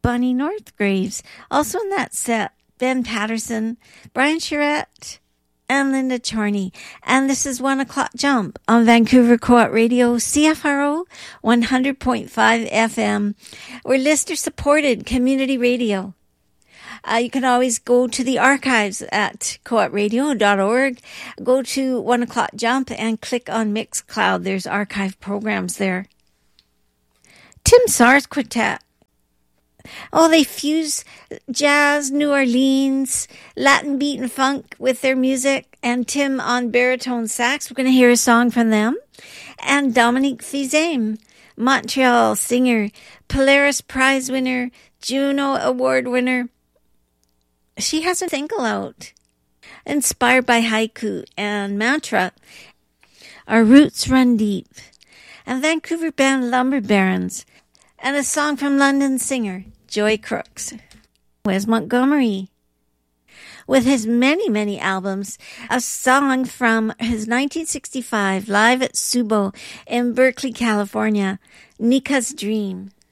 Bunny Northgraves. Also in that set, Ben Patterson, Brian Charette, and Linda Chorney. And this is 1 o'clock jump on Vancouver Co-op Radio, CFRO 100.5 FM. We're listener supported community radio. You can always go to the archives at coopradio.org. Go to 1 o'clock jump and click on Mixcloud. There's archive programs there. Tim Sars Quartet. Oh, they fuse jazz, New Orleans, Latin beat and funk with their music, and Tim on baritone sax. We're going to hear a song from them. And Dominique Fils-Aime, Montreal singer, Polaris Prize winner, Juno Award winner. She has a single out, inspired by haiku and mantra. Our roots run deep. And Vancouver band Lumber Barons. And a song from London singer Joy Crooks. Wes Montgomery, with his many, many albums, a song from his 1965 Live at Subo in Berkeley, California, Nika's Dream.